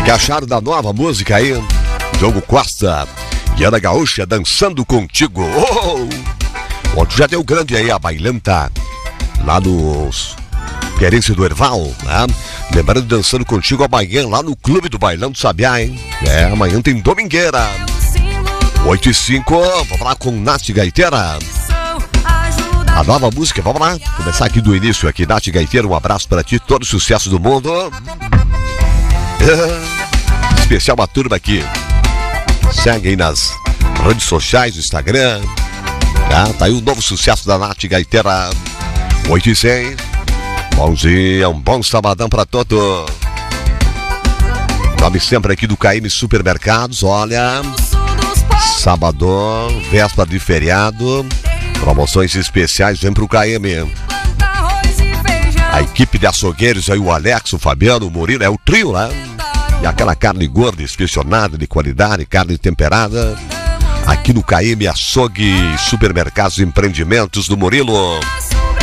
que acharam da nova música aí? Diogo Costa e Ana Gaúcha, Dançando Contigo. Ontem já deu grande aí a bailanta lá no Querência do Erval, né? Lembrando, Dançando Contigo amanhã lá no Clube do Bailão do Sabiá, hein? Amanhã tem domingueira. 8h05, vamos lá com Nath Gaiteira. A nova música, vamos lá. Começar aqui do início aqui, Nath Gaiteira, um abraço pra ti, todo sucesso do mundo. Especial uma turma aqui. Segue aí nas redes sociais, no Instagram. Tá aí o novo sucesso da Nath Gaiteira. 8h06. Bom dia, um bom sabadão pra todos. Nome sempre aqui do KM Supermercados, olha. Sabadão, véspera de feriado. Promoções especiais, vem pro KM. A equipe de açougueiros aí, o Alex, o Fabiano, o Murilo, é o trio, né? E aquela carne gorda, inspecionada, de qualidade, carne temperada. Aqui no KM Açougue Supermercados e Empreendimentos do Murilo.